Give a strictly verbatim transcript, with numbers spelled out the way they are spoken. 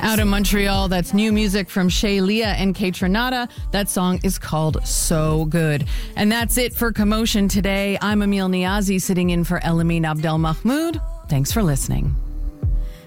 Out in Montreal, that's new music from Shay Leah and Kaytranada. That song is called So Good. And that's it for Commotion today. I'm Emil Niazi sitting in for Elamine Abdel Mahmoud. Thanks for listening.